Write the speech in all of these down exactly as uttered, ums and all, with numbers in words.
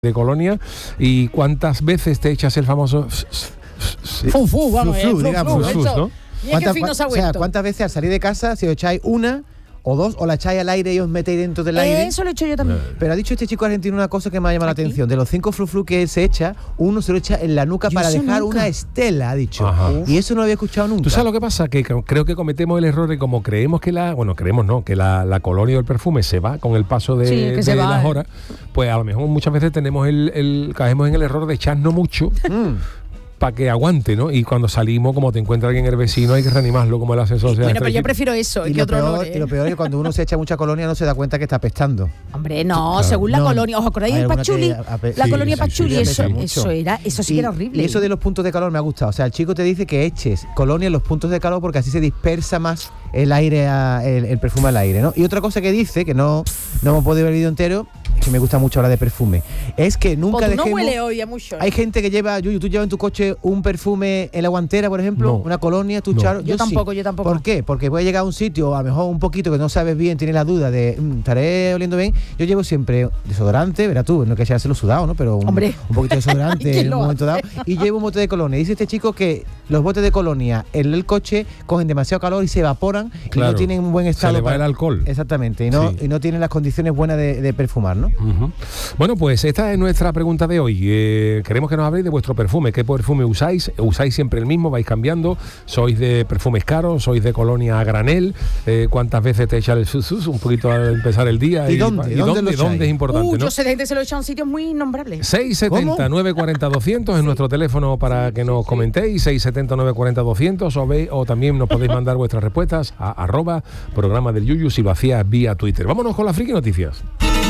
de Colonia. ¿Y cuántas veces te echas el famoso Fufu, vamos, Flu, eh, digamos, flu, flu, ¿no? eso. Mira qué fino se ha o sea, vuelto. ¿cuántas veces al salir de casa, si os echáis una o dos, o la echáis al aire y os metéis dentro del aire? Eso lo he hecho yo también. Pero ha dicho este chico argentino una cosa que me ha llamado la ¿Aquí? atención. De los cinco frufru que él se echa, uno se lo echa en la nuca Yo para eso dejar nunca. una estela, ha dicho. Ajá. Y eso no lo había escuchado nunca. ¿Tú sabes lo que pasa? Que c- creo que cometemos el error de como creemos que la... Bueno, creemos no, que la, la colonia del perfume se va con el paso de, Sí, que de se va, las eh. horas. Pues a lo mejor muchas veces tenemos el, el caemos en el error de echarnos mucho Mm. para que aguante, ¿no? Y cuando salimos, como te encuentra alguien el vecino, hay que reanimarlo como el asesor. Bueno, pero yo prefiero eso, Y que lo, otro peor, olor, y ¿eh? lo peor es que cuando uno se echa mucha colonia no se da cuenta que está apestando. Hombre, no, Claro. según la No, colonia. ¿Os acordáis hay del alguna Pachuli? que ape- La sí, colonia sí, Pachuli, sí, eso, apesta mucho. eso era, eso sí y, que era horrible. Y eso de los puntos de calor me ha gustado. O sea, el chico te dice que eches colonia en los puntos de calor porque así se dispersa más el aire, a- el, el perfume al aire, ¿no? Y otra cosa que dice, que no, no hemos podido ver el vídeo entero, que me gusta mucho hablar de perfume, es que nunca Pues tú no dejemos... huele hoy a mucho. ¿eh? Hay gente que lleva, Yuyu, tú llevas en tu coche un perfume en la guantera, por ejemplo, No. una colonia, tu No. charo. Yo sí. tampoco, yo tampoco. ¿Por qué? Porque voy a llegar a un sitio, a lo mejor un poquito que no sabes bien, tienes la duda de, "Mm, estaré oliendo bien". Yo llevo siempre desodorante, verás tú, no hay que echárselo sudado, ¿no? Pero un, Hombre. un poquito de desodorante ¿Quién en lo un momento hace? dado. Y llevo un bote de colonia. Dice este chico que los botes de colonia en el coche cogen demasiado calor y se evaporan y Claro. no tienen un buen Se estado. le va el alcohol. Exactamente, y no, Sí. y no tienen las condiciones buenas de, de perfumar, ¿no? Ujú. Bueno, pues esta es nuestra pregunta de hoy. Eh, queremos que nos habléis de vuestro perfume. ¿Qué perfume usáis? ¿Usáis siempre el mismo? ¿Vais cambiando? ¿Sois de perfumes caros? ¿Sois de colonia a granel? Eh, ¿Cuántas veces te echa el sus un poquito al empezar el día? ¿Y dónde? ¿Y ¿Dónde dónde, lo dónde echáis? es importante? Uh, ¿no? yo sé de gente que se lo echa en sitios muy innombrables. seis setenta, nueve cuarenta, doscientos es nuestro teléfono para que nos comentéis, seis setenta, nueve cuarenta, doscientos, o, ve, o también nos podéis mandar vuestras respuestas a arroba programa del Yuyu si lo hacías vía Twitter. Vámonos con las friki noticias.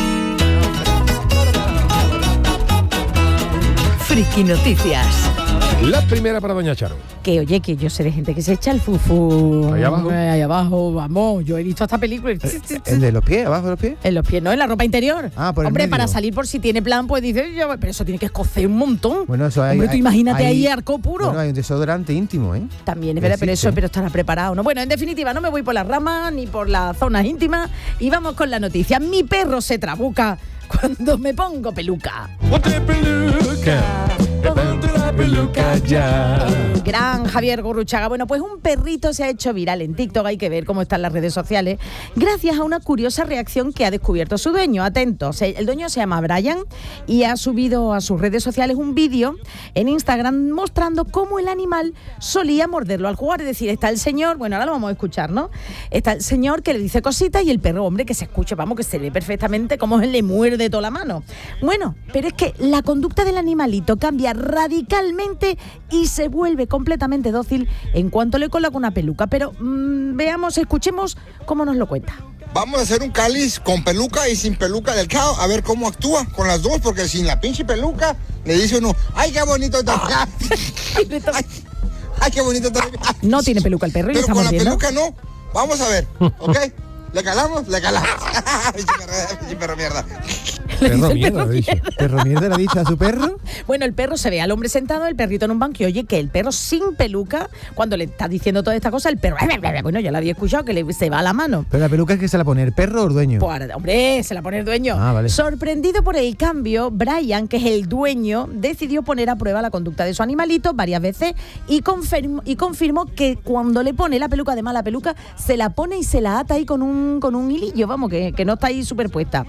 Friki Noticias. La primera para Doña Charo. Que oye, que yo sé de gente que se echa el fufu. Ahí abajo. Eh, Ahí abajo, vamos. Yo he visto esta película. ¿El de los pies, abajo de los pies? En los pies, no, en la ropa interior. Ah, por el Hombre, medio. para salir por si tiene plan, pues dice, yo, pero eso tiene que escocer un montón. Bueno, eso hay. Hombre, tú hay- imagínate hay- ahí arco puro. Bueno, hay un desodorante íntimo, ¿eh? También es verdad, pero Existe. eso pero estará preparado, ¿no? Bueno, en definitiva, no me voy por las ramas ni por las zonas íntimas y vamos con la noticia. Mi perro se trabuca cuando me pongo peluca. Ponte peluca, ponte la peluca ya. El gran Javier Gurruchaga. Bueno, pues un perrito se ha hecho viral en TikTok, hay que ver cómo están las redes sociales, gracias a una curiosa reacción que ha descubierto su dueño. Atentos, el dueño se llama Brian y ha subido a sus redes sociales un vídeo en Instagram mostrando cómo el animal solía morderlo al jugar. Es decir, está el señor, bueno, ahora lo vamos a escuchar, ¿no? Está el señor que le dice cositas y el perro, hombre, que se escucha, vamos, que se ve perfectamente cómo él le muerde toda la mano. Bueno, pero es que la conducta del animalito cambia radicalmente y se vuelve completamente dócil en cuanto le coloca una peluca. Pero mmm, veamos, escuchemos cómo nos lo cuenta. Vamos a hacer un cáliz con peluca y sin peluca del cao, a ver cómo actúa con las dos, porque sin la pinche peluca le dice uno, ¡ay, qué bonito está! ¡Ay, ay, qué bonito está! No tiene peluca el perro y le Pero está con la mordiendo. peluca no. Vamos a ver, ¿ok? ¿Le calamos? Le calamos. Pinche perro, pinche perro mierda. Le dice Perro el mierda, perro ha dicho. ¿Perro mierda le ha dicho a su perro? Bueno, el perro se ve al hombre sentado, el perrito en un banco y oye que el perro sin peluca, cuando le está diciendo toda esta cosa, el perro, bueno, ya lo había escuchado, que le, se va la mano. Pero la peluca es que se la pone el perro o el dueño. Pues, hombre, se la pone el dueño. Ah, vale. Sorprendido por el cambio, Brian, que es el dueño, decidió poner a prueba la conducta de su animalito varias veces y confirmó, y confirmó que cuando le pone la peluca, además la peluca, se la pone y se la ata ahí con un, con un hilillo, vamos, que, que no está ahí superpuesta.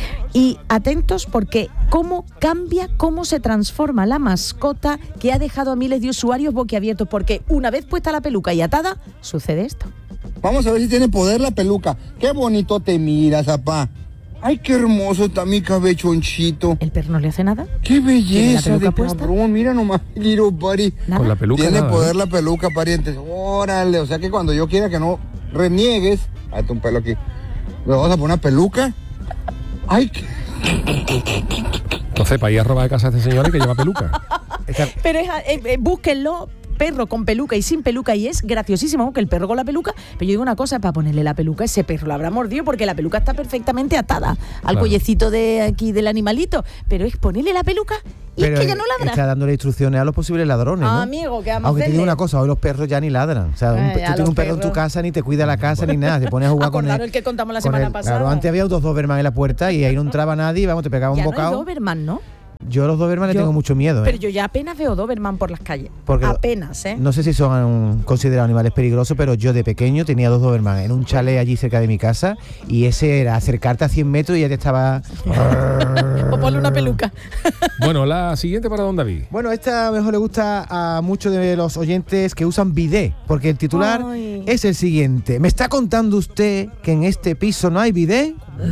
Y atentos porque cómo cambia, cómo se transforma la mascota que ha dejado a miles de usuarios boquiabiertos, porque una vez puesta la peluca y atada, sucede esto. Vamos a ver si tiene poder la peluca. Qué bonito te miras, papá. Ay, qué hermoso está mi cabechonchito. El perro no le hace nada. Qué ¿Tiene la belleza peluca de puesta? cabrón. Mira nomás, little buddy. Nada. Con la peluca Tiene nada, poder ¿eh? la peluca, parientes. Órale, o sea que cuando yo quiera que no reniegues, hazte un pelo aquí. Le vamos a poner una peluca. Ay, qué... Entonces, para ir a robar de casa a este señor hay que lleva peluca. Esta- Pero es, eh, eh, búsquenlo, perro con peluca y sin peluca, y es graciosísimo que el perro con la peluca, pero yo digo una cosa, para ponerle la peluca, ese perro la habrá mordido porque la peluca está perfectamente atada al Claro. cuellecito de aquí del animalito, pero es ponerle la peluca y pero es que ya no ladra. está dándole instrucciones a los posibles ladrones, ¿no? Ah, amigo, ¿qué vamos a Aunque te hacerle? digo una cosa, hoy los perros ya ni ladran. O sea, un, Ay, tú a tienes los un perro en tu perros. casa, ni te cuida la casa, ni nada. Te pones a jugar con él. Acordaros el que contamos la con semana él. pasada. Claro, antes había dos Doberman en la puerta y ahí no entraba nadie, vamos, te pegaba un Ya no hay bocado. Doberman, ¿no? Yo a los Doberman le Yo- tengo mucho miedo, ¿eh? Pero yo ya apenas veo Doberman por las calles. Porque- apenas, ¿eh? No sé si son um, considerados animales peligrosos, pero yo de pequeño tenía dos Doberman en un chalet allí cerca de mi casa y ese era acercarte a cien metros y ya te estaba... O ponle una peluca. Bueno, la siguiente para don David. Bueno, esta a lo mejor le gusta a muchos de los oyentes que usan bidet, porque el titular Ay. es el siguiente. ¿Me está contando usted que en este piso no hay bidet?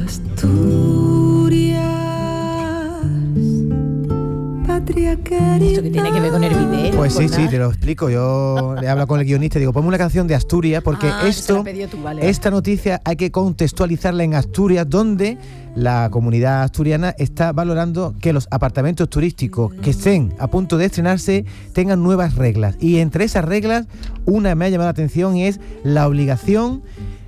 ¿Esto qué tiene que ver con el bidet? Pues sí, Con sí, nada. te lo explico. Yo le hablo con el guionista y digo, ponme una canción de Asturias, porque Ah, se la esto, ha pedido tú, vale, esta noticia hay que contextualizarla en Asturias, donde la comunidad asturiana está valorando que los apartamentos turísticos que estén a punto de estrenarse tengan nuevas reglas. Y entre esas reglas, una me ha llamado la atención y es la obligación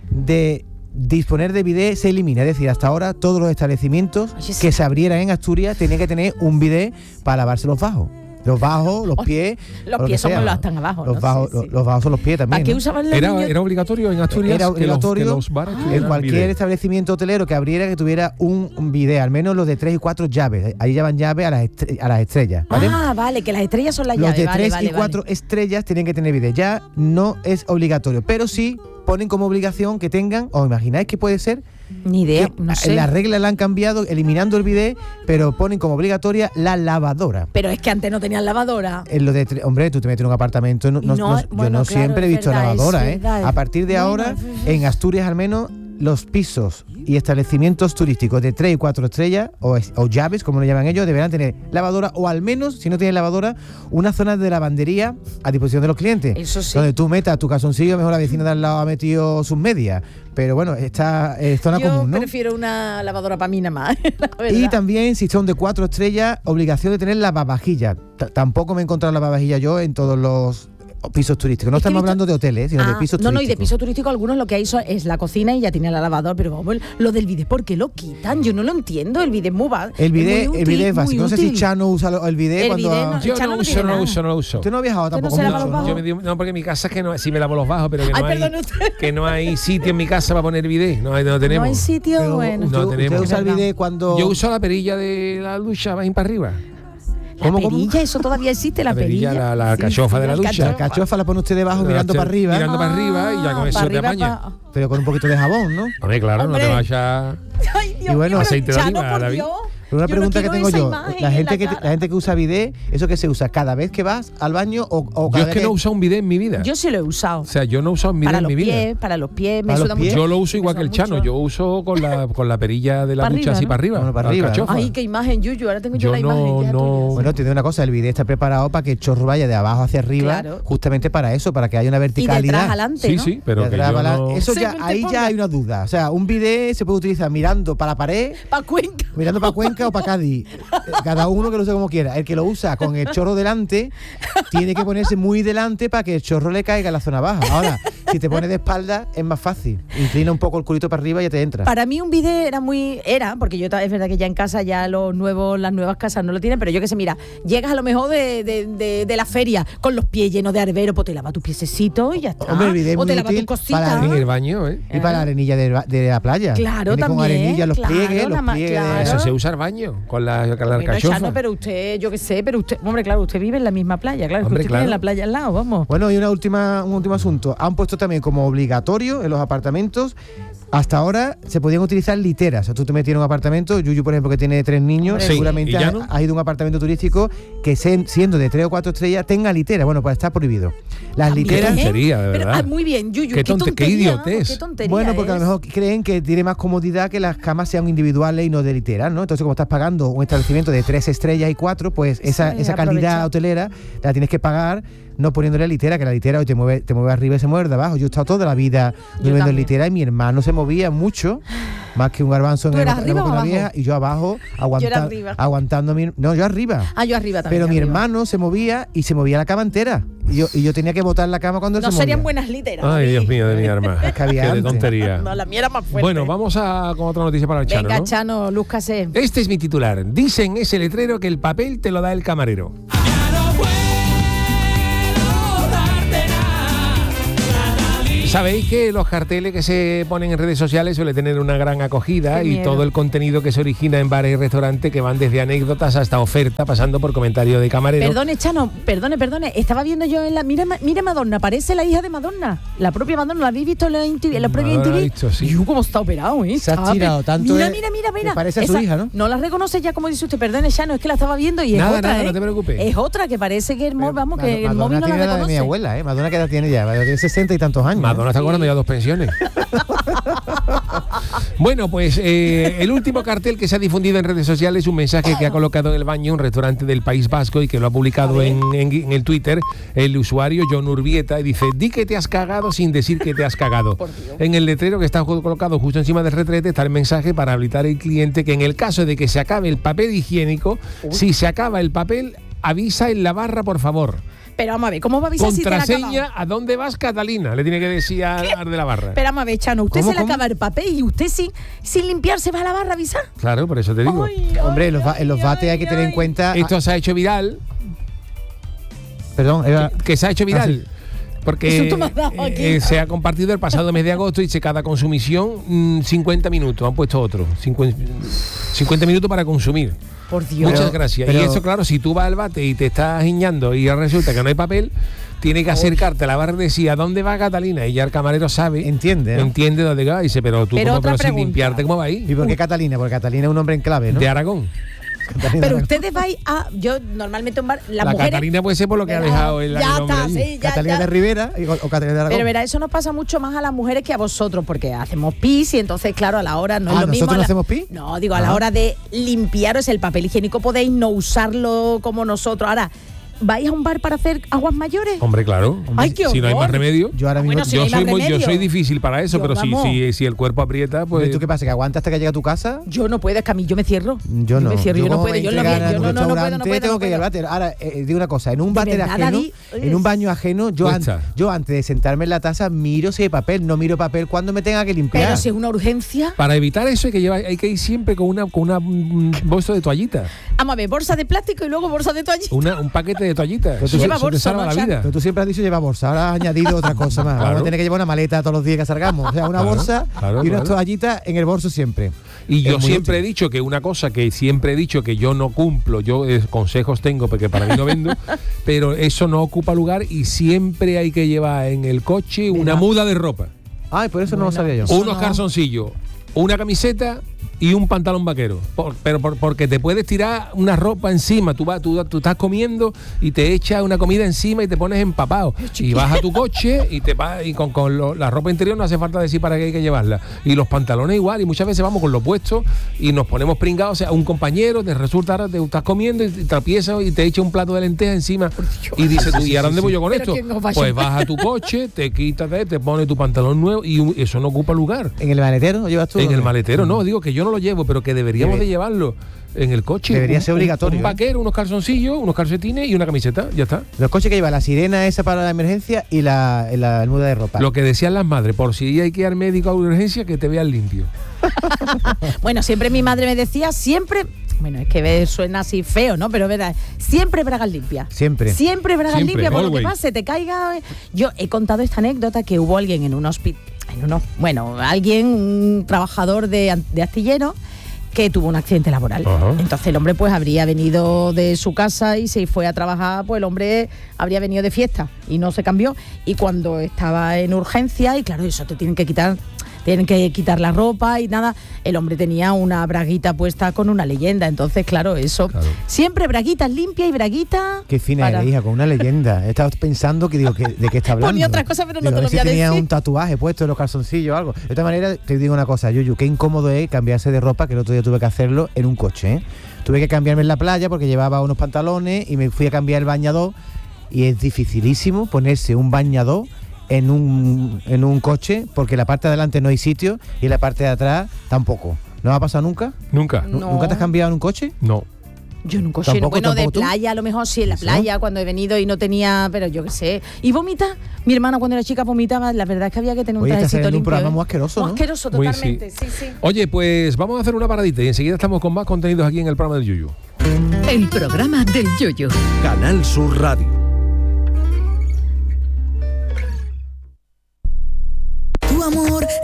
de disponer de bidet se elimina. Es decir, hasta ahora todos los establecimientos Oye, sí. que se abrieran en Asturias tenían que tener un bidet para lavarse los bajos. Los bajos, los pies. Los o lo que pies son sea. los están abajo, Los, ¿no? bajos, Sí, sí. los, los bajos son los pies ¿Para también. qué ¿no? usaban los Era, niños? era obligatorio en Asturias Era que los- obligatorio que los, bares en tuvieran cualquier bidet. establecimiento hotelero que abriera que tuviera un, un bidet, al menos los de tres y cuatro llaves. Ahí llevan llaves a las, estre- a las estrellas, ¿vale? Ah, vale, que las estrellas son las Los llaves. de vale, tres vale, y cuatro vale. estrellas tienen que tener bidet. Ya no es obligatorio, pero sí ponen como obligación que tengan, ¿os imagináis qué puede ser? Ni idea, Que no sé. La regla la han cambiado eliminando el bidet, pero ponen como obligatoria la lavadora. Pero es que antes no tenían lavadora. En lo de tre- hombre, tú te metes en un apartamento, no, no- No, no- yo bueno, no claro, siempre he es visto verdad, lavadora, es ¿eh? verdad. A partir de Bueno, ahora, sí, sí. en Asturias al menos, los pisos y establecimientos turísticos de tres y cuatro estrellas, o, es- o llaves, como lo llaman ellos, deberán tener lavadora, o al menos, si no tienen lavadora, una zona de lavandería a disposición de los clientes. Eso sí. Donde tú metas tu calzoncillo, mejor la vecina de al lado ha metido sus medias. Pero bueno, está es zona Yo común, ¿no? prefiero una lavadora para mí nada más, la verdad. Y también, si son de cuatro estrellas, obligación de tener lavavajillas. T- Tampoco me he encontrado lavavajillas yo en todos los pisos turísticos. No Es que he estamos visto- hablando de hoteles, sino de Ah, pisos no, no, y turísticos. de piso turístico algunos lo que hay son- es la cocina y ya tiene la lavadora, pero vamos, lo del bidet, ¿por qué lo quitan? Yo no lo entiendo, el bidet es muy va- El bidet, es muy el útil, bidet es básico. muy No sé si útil. Chano usa lo- el bidet El cuando... bidet ha- no- Yo Chano no no uso, tiene no lo nada. uso, no lo uso. Usted no ha viajado Usted no tampoco se lava mucho, los ¿no? bajos. Yo me digo- no, porque en mi casa es que no, sí me lavo los bajos, pero que Ay, no, hay, perdón, usted. que no hay sitio en mi casa para poner bidet. No, hay- no tenemos. No hay sitio, Pero bueno. usted, No usted tenemos. usa el Es verdad. bidet cuando... Yo uso la perilla de la ducha, va para arriba. La ¿Cómo, cómo? perilla, eso todavía existe, la, La perilla, perilla. la- la cachofa de la ducha. La cachofa la pone usted debajo mirando para arriba, Mirando para arriba y ya con Ah, eso para te arriba, apaña. pa- pero con un poquito de jabón, ¿no? Hombre, claro, Hombre. no te vayas. Ay, Dios Y bueno, mío, aceite de Chano, oliva, por David. Dios. Pero una Yo no pregunta que quiero tengo esa yo, imagen la en gente, la que, cara. la gente que usa bidet, ¿eso que se usa cada vez que vas al baño o, o cada Yo es vez que no he usado un bidet en mi vida. Yo sí lo he usado. O sea, yo no he usado un bidet Para en los mi vida. pies, para los pies, me Para suda los pies. mucho. Yo lo uso Me igual que el suda Chano, mucho. yo uso con la, con la perilla de la Pa' ducha arriba, así ¿no? para arriba. Bueno, para la arriba, ¿no? cachofa. Ay, qué imagen, Yuyu, ahora tengo yo, Yo la no- imagen ya no- tuya. Bueno, te digo una cosa, el bidet está preparado para que el chorro vaya de abajo hacia arriba, Claro. justamente para eso, para que haya una y verticalidad. detrás adelante, Sí, ¿no? sí, pero De que atrás yo para- no... Eso ya, Según te ahí pongas. ya hay una duda. O sea, un bidet se puede utilizar mirando para la pared, Pa' Cuenca. mirando para Cuenca o para Cádiz. Cada uno que lo use como quiera. El que lo usa con el chorro delante, tiene que ponerse muy delante para que el chorro le caiga en la zona baja. Ahora, si te pones de espalda, es más fácil. Inclina un poco el culito para arriba y ya te entra. Para mí un bidet era muy... Era, porque yo ta- es verdad que ya en casa ya los nuevos, las nuevas casas no lo tienen, pero yo que sé, mira, llegas a lo mejor de, de, de, de la feria con los pies llenos de arbero, pues te lava tu piececito y ya está. Hombre, el bidet es o te muy lava útil tu cosita. para En el baño, ¿eh? Y para la arenilla de, la- de la playa. Claro, Viene con también, arenilla, los claro, pliegues, nada los más, pliegues. de- claro. Eso se usa al baño, con la, con la Bueno, alcachofa. Chano, pero usted, yo qué sé, pero usted, hombre, claro, usted vive en la misma playa, claro, es que Hombre, usted claro. tiene la playa al lado, vamos. Bueno, y una última, un último asunto. Han puesto también como obligatorio en los apartamentos. Hasta ahora se podían utilizar literas. O sea, tú te metías en un apartamento, Yuyu, por ejemplo, que tiene tres niños, Sí, seguramente ¿y ya ha, no? ha ido a un apartamento turístico que se- siendo de tres o cuatro estrellas tenga litera. Bueno, pues está prohibido. Las También, literas... Qué tontería, de Pero, verdad. ah, muy bien, Yuyu, Qué qué, tonte- qué tontería, idiotez. qué tontería Bueno, porque a lo es. mejor creen que tiene más comodidad que las camas sean individuales y no de literas, ¿no? Entonces, como estás pagando un establecimiento de tres estrellas y cuatro, pues esa, Sí, esa calidad aprovecha. hotelera la tienes que pagar no poniéndole litera, que la litera hoy te mueve, te mueve arriba y se mueve de abajo. Yo he estado toda la vida durmiendo en también. litera y mi hermano se movía mucho, más que un garbanzo en ¿Tú el- eras en la arriba boca o de la abajo? vieja, y yo abajo aguanta- arriba. aguantando a mi... No, yo arriba. Ah, yo arriba también. Pero yo mi arriba. hermano se movía y se movía la cama entera. Y yo, y yo tenía que botar la cama cuando él No se movía. serían buenas literas. Ay, David. Dios mío, de mi arma. Es que había Qué de antes. tontería. No, la mía era más fuerte. Bueno, vamos a con otra noticia para el Chano, Venga, ¿no? Chano, lúzcase. Este es mi titular. Dicen ese letrero que el papel te lo da el camarero. Sabéis que los carteles que se ponen en redes sociales suelen tener una gran acogida y todo el contenido que se origina en bares y restaurantes que van desde anécdotas hasta oferta, pasando por comentarios de camarero. Perdone, Chano, perdone, perdone. Estaba viendo yo en la... Mira, mira Madonna, parece la hija de Madonna. La propia Madonna, ¿la habéis visto en la, en la propia Madonna M T V? la he visto, sí. Y cómo está operado, ¿eh? Se ha Está tirado pe- tanto Mira, de- mira, mira, mira. que parece a su Esa- hija, ¿no? No la reconoce ya, como dice usted. Perdone, Chano, es que la estaba viendo y es Nada, otra, nada, ¿eh? no te preocupes. Es otra que parece que el móvil, vamos, que el Madonna móvil no la tiene la edad de reconoce. mi abuela, ¿eh? Madonna, ¿qué edad tiene ya? Tiene sesenta y tantos años. Madonna está cobrando ya dos pensiones. Bueno, pues eh, el último cartel que se ha difundido en redes sociales es un mensaje que ha colocado en el baño un restaurante del País Vasco y que lo ha publicado en, en- en el Twitter el usuario John Urbieta y dice: di que te has cagado sin decir que te has cagado. En el letrero que está colocado justo encima del retrete está el mensaje para habilitar al cliente que en el caso de que se acabe el papel higiénico, si se acaba el papel, avisa en la barra, por favor. Pero vamos a ver, ¿cómo va a avisar si te la ha acabado? Contraseña, ¿a dónde vas, Catalina? Le tiene que decir al al de la barra. Pero vamos a ver, Chano, usted ¿Cómo, se le cómo? acaba el papel y usted sin, sin limpiarse va a la barra a avisar. Claro, por eso te digo. Ay, Hombre, ay, en los, ba- en los ay, bates hay que tener en ay. cuenta... Esto se ha hecho viral, Perdón, era... que se ha hecho viral. Porque Eso tú me has dado aquí. eh, se ha compartido el pasado mes de agosto y dice cada consumición mm, cincuenta minutos. Han puesto otro. cincuenta, cincuenta minutos para consumir. Por Dios. Muchas Pero- gracias. pero- Y eso, claro, si tú vas al bate y te estás guiñando y resulta que no hay papel, tiene que acercarte a la barra y decir: ¿a dónde va Catalina? Y ya el camarero sabe. Entiende, ¿no? Entiende dónde va. Y dice: pero tú, Pero ¿cómo, otra pero sin pregunta. limpiarte, ¿cómo va ¿Y ahí? por qué Catalina? Porque Catalina es un hombre en clave, ¿no? De Aragón. Catalina Pero de- ustedes vais a... Yo normalmente un bar... Las La mujeres... Catalina puede ser por lo que ha dejado el, el Ya hombre está, allí. sí, ya, Catalina ya. de Rivera y- o, o Catalina de Aragón. Pero verá, eso nos pasa mucho más a las mujeres que a vosotros, porque hacemos pis y entonces, claro, a la hora no Ah, es lo mismo. ¿nosotros a no la- hacemos pis? No, digo, a la Ah. hora de limpiaros el papel higiénico podéis no usarlo como nosotros. Ahora, ¿vais a un bar para hacer aguas mayores? Hombre, claro. Ay, qué si no hay horror. más remedio. Yo ahora mismo... Bueno, si yo, no hay soy más muy, yo remedio. soy difícil para eso, Yo, pero si, vamos. si, si el cuerpo aprieta, pues. ¿Tú qué pasa? ¿Que aguanta hasta que llega a tu casa? Yo no puedo, es que a mí yo me cierro. Yo no. me cierro, yo, no como puedo, me yo, en lo entregan que- a yo un no, no, no puedo, no restaurante, puedo, tengo no que ir al puedo. váter. Ahora, eh, digo una cosa, en un ¿De váter verdad, ajeno, David? en un baño ajeno, yo, an- Cuesta. yo antes de sentarme en la taza miro si hay papel, no miro papel cuando me tenga que limpiar. Pero si es una urgencia... Para evitar eso hay que llevar, hay que ir siempre con una con una mm, bolsa de toallita, Vamos a ver, bolsa de plástico y luego bolsa de toallita. una, un paquete de toallitas. Pero tú Eso, lleva eso te bolso, salva ¿no, la Chano? vida. Pero tú siempre has dicho lleva bolsa, ahora has añadido otra cosa más. Claro. Vamos a tener que llevar una maleta todos los días que salgamos. O sea, una Claro, bolsa claro, y unas claro. toallitas en el bolso siempre. Y yo Es muy siempre útil. he dicho que una cosa que siempre he dicho que yo no cumplo, yo eh, consejos tengo porque para mí no vendo, pero eso no ocupa lugar y siempre hay que llevar en el coche una muda de ropa, Ay, por eso no lo sabía yo. Eso unos no. calzoncillos, una camiseta y un pantalón vaquero. Por- pero por- porque te puedes tirar una ropa encima. Tú, vas, tú, tú estás comiendo y te echas una comida encima y te pones empapado. Y vas a tu coche y te vas, y con, con lo- la ropa interior no hace falta decir para qué hay que llevarla. Y los pantalones igual. Y muchas veces vamos con lo puesto y nos ponemos pringados. O sea, un compañero te resulta, ahora te estás comiendo y te tropiezas y te echa un plato de lentejas encima. Y dices tú, ¿y ahora dónde voy yo con Pero esto? ¿quién nos va a Pues llevar? vas a tu coche, te quitas, de- te pones tu pantalón nuevo y un- eso no ocupa lugar. ¿En el maletero lo llevas tú? En el ¿no? maletero, no, digo que yo no lo llevo, pero que deberíamos Debe- de llevarlo en el coche. Debería Un- ser un- obligatorio, Un, ¿eh? vaquero, unos calzoncillos, unos calcetines y una camiseta, ya está. Los coches que lleva la sirena esa para la emergencia y la, la, muda de ropa. Lo que decían las madres, por si hay que ir al médico a urgencia, que te vean limpio. Bueno, siempre mi madre me decía, siempre... Bueno, es que ve- suena así feo, ¿no? Pero verdad, siempre bragas limpias. Siempre. Siempre bragas Siempre, limpias, por lo que always. pase, te caiga... Yo he contado esta anécdota que hubo alguien en un hospital, en uno, bueno, alguien, un trabajador de, an- de astillero, que tuvo un accidente laboral. Ajá. Entonces el hombre pues habría venido de su casa y se fue a trabajar, pues el hombre habría venido de fiesta y no se cambió. Y cuando estaba en urgencia, y claro, eso te tienen que quitar... Tienen que quitar la ropa y nada. El hombre tenía una braguita puesta con una leyenda. Entonces, claro, eso. Claro. Siempre braguitas limpias y braguitas. Qué fina para- eres, hija, con una leyenda. He estado pensando que digo, ¿qué- ¿de qué está hablando? Ponía otras cosas, pero no Digo, te a lo ver si voy a tenía decir. un tatuaje puesto en los calzoncillos o algo. De esta manera, te digo una cosa, Yuyu, qué incómodo es cambiarse de ropa, que el otro día tuve que hacerlo en un coche, ¿eh? Tuve que cambiarme en la playa porque llevaba unos pantalones y me fui a cambiar el bañador y es dificilísimo ponerse un bañador en un, en un coche porque la parte de adelante no hay sitio y la parte de atrás tampoco. ¿No ha pasado nunca? Nunca. ¿Nu- No. ¿Nunca te has cambiado en un coche? No. Yo nunca sé. Tampoco, Bueno, de tampoco tú. playa, a lo mejor sí, en la ¿Eso? playa, cuando he venido y no tenía, pero yo qué sé. ¿Y vomita? Mi hermana cuando era chica vomitaba. La verdad es que había que tener un Oye, está trajecito saliendo un limpio. programa ¿eh? muy asqueroso, Muy ¿no? asqueroso, Muy, totalmente. Sí, sí. Oye, pues vamos a hacer una paradita y enseguida estamos con más contenidos aquí en el programa del Yuyu. El programa del Yoyo. Canal Sur Radio.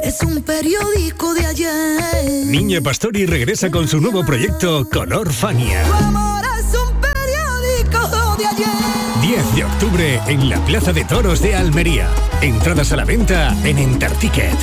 es un periódico de ayer. Niña Pastori regresa con su nuevo proyecto Color Fania. Tu amor es un periódico de ayer. diez de octubre en la Plaza de Toros de Almería. Entradas a la venta en Enterticket.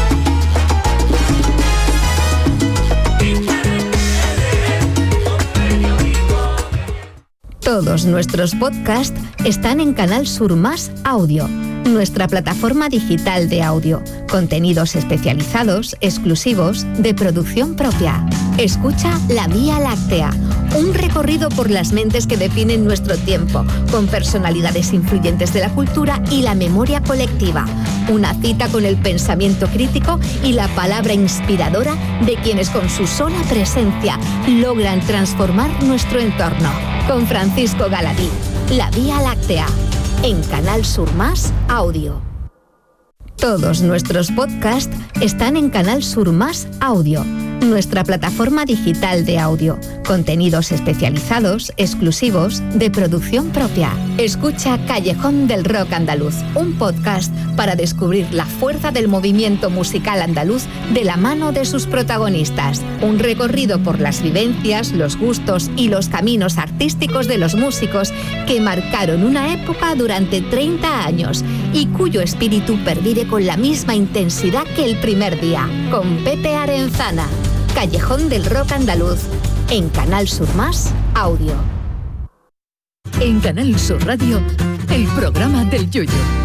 Todos nuestros podcasts están en Canal Sur Más Audio, nuestra plataforma digital de audio. Contenidos especializados, exclusivos, de producción propia. Escucha La Vía Láctea, un recorrido por las mentes que definen nuestro tiempo, con personalidades influyentes de la cultura y la memoria colectiva. Una cita con el pensamiento crítico y la palabra inspiradora de quienes con su sola presencia logran transformar nuestro entorno. Con Francisco Galadí, La Vía Láctea, en Canal Sur Más Audio. Todos nuestros podcasts están en Canal Sur Más Audio, nuestra plataforma digital de audio. Contenidos especializados, exclusivos, de producción propia. Escucha Callejón del Rock Andaluz, un podcast para descubrir la fuerza del movimiento musical andaluz de la mano de sus protagonistas. Un recorrido por las vivencias, los gustos y los caminos artísticos de los músicos que marcaron una época durante treinta años y cuyo espíritu pervive con la misma intensidad que el primer día. Con Pepe Arenzana. Callejón del Rock Andaluz, en Canal Sur Más Audio. En Canal Sur Radio, el programa del Yoyo.